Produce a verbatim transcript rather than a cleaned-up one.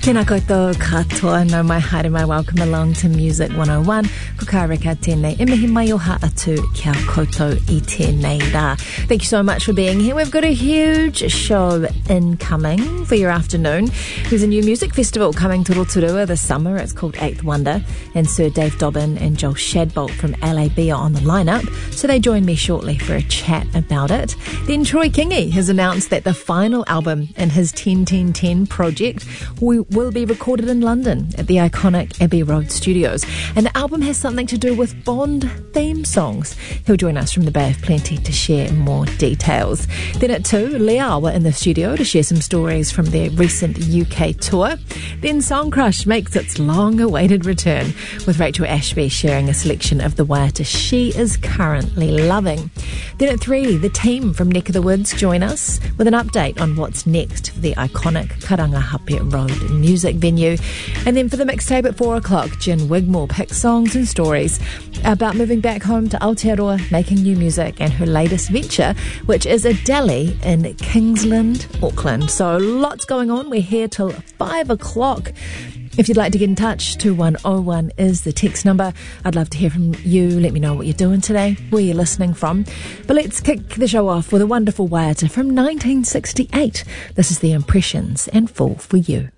Tēnā koutou katoa, no mai haere mai, welcome along to Music one oh one. Ko ka reka tēnei, e mihi mai o ha atu kia koutou I tēnei rā. Thank you so much for being here. We've got a huge show incoming for your afternoon. There's a new music festival coming to Rotorua this summer. It's called Eighth Wonder, and Sir Dave Dobbin and Joel Shadbolt from L A B are on the lineup, so they join me shortly for a chat about it. Then Troy Kingi has announced that the final album in his ten ten ten project will will be recorded in London at the iconic Abbey Road Studios. And the album has something to do with Bond theme songs. He'll join us from the Bay of Plenty to share more details. Then at two, Liao were in the studio to share some stories from their recent U K tour. Then Song Crush makes its long-awaited return, with Rachel Ashby sharing a selection of the waiata she is currently loving. Then at three, the team from Neck of the Woods join us with an update on what's next for the iconic Karangahape Road music venue. And then for the mixtape at four o'clock, Jen Wigmore picks songs and stories about moving back home to Aotearoa, making new music, and her latest venture, which is a deli in Kingsland, Auckland. So lots going on. We're here till five o'clock. If you'd like to get in touch, two one oh one is the text number. I'd love to hear from you. Let me know what you're doing today, where you're listening from. But let's kick the show off with a wonderful waiata from nineteen sixty-eight. This is The Impressions and Fall For You.